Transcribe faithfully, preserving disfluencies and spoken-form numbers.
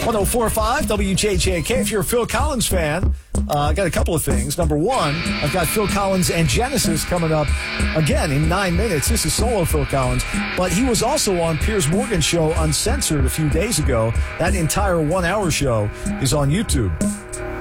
one oh four point five W J J K. If you're a Phil Collins fan, uh, I got a couple of things. Number one, I've got Phil Collins and Genesis coming up again in nine minutes. This is solo Phil Collins, but he was also on Piers Morgan's show Uncensored a few days ago. That entire one-hour show is on YouTube.